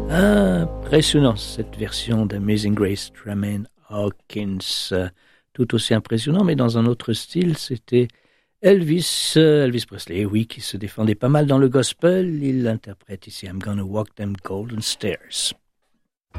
Impressionnant cette version d'Amazing Grace, Tremaine Hawkins. Tout aussi impressionnant, mais dans un autre style, c'était Elvis Presley, oui, qui se défendait pas mal dans le gospel. Il interprète ici I'm Gonna Walk Them Golden Stairs.